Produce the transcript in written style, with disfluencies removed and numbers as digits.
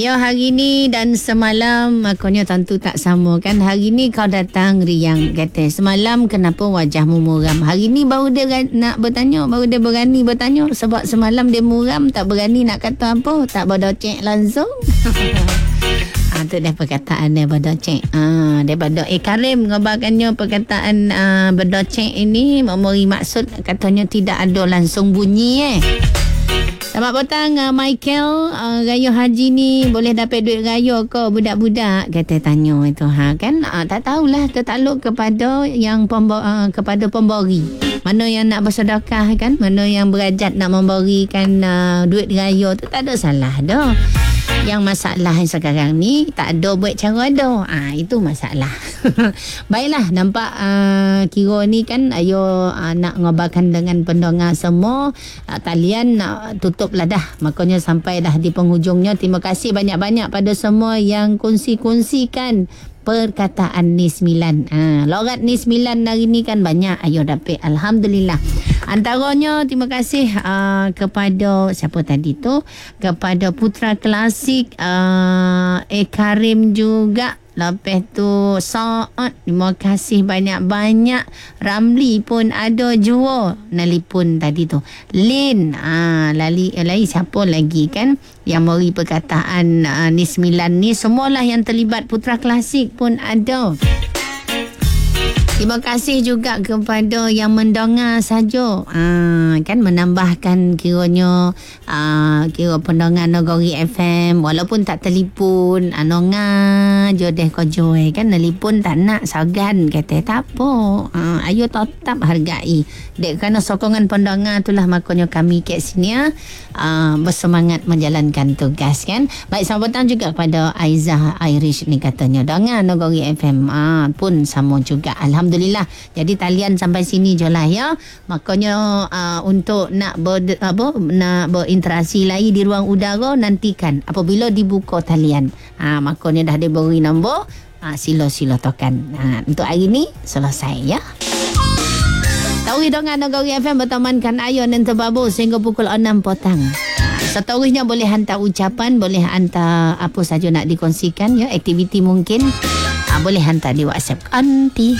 Ya, hari ni dan semalam makanya tentu tak sama kan. Hari ni kau datang riang kata semalam kenapa wajahmu muram. Hari ni baru dia nak bertanya, baru dia berani bertanya sebab semalam dia muram tak berani nak kata apa, tak berdocek langsung. Itu dah perkataan dia berdocek. Daripada Karim ngabarkannya perkataan berdocek ini memberi maksud katanya tidak ada langsung bunyi Selamat petang Michael, raya haji ni boleh dapat duit raya ke budak-budak? Kata tanya itu kan. Tak tahulah, tertakluk kepada yang kepada pemberi. Mana yang nak bersedekah kan, mana yang berajat nak memberikan duit raya tu tak ada salah dah. Yang masalah sekarang ni tak ada buat cara dah. Itu masalah. Baiklah, nampak kira ni kan ayo nak ngabarkan dengan pendengar semua. Talian nak tutup lah dah. Makanya sampai dah di penghujungnya. Terima kasih banyak-banyak pada semua yang kongsi-kongsikan perkataan ni 9. Logat ni 9 hari ni kan banyak. Ayo dapat. Alhamdulillah. Antaranya terima kasih kepada siapa tadi tu, kepada Putra Klasik, Karim juga. Lepas tu Saad, terima kasih banyak-banyak. Ramli pun ada jua nelipun tadi tu. Lin, lali siapa lagi kan yang beri perkataan ni 9 ni, semualah yang terlibat. Putra Klasik pun ada. Terima kasih juga kepada yang mendengar saja. Kan menambahkan kiranya kira pendengar Nagori FM walaupun tak telefon nonga jodeh ko joy kan nelipun tak nak sagan kata tak apa. Ayo tetap hargai. Dek kerana sokongan pendengar itulah makanya kami kat sini bersemangat menjalankan tugas kan. Baik, selamat petang juga kepada Aizah Irish ni katanya dengar Nagori FM pun sama juga. Alhamdulillah. Jadi talian sampai sini je lah ya. Makanya untuk nak berinteraksi lagi di ruang udara, nantikan apabila dibuka talian. Makanya dah diberi nombor. Sila-sila tokan. Untuk hari ni selesai ya. Tahu dengan Nagori FM bertemankan Ayon dan Terbabu sehingga pukul 6 petang. Seterusnya boleh hantar ucapan, boleh hantar apa saja nak dikongsikan ya, aktiviti mungkin. Boleh hantar di WhatsApp. Anti.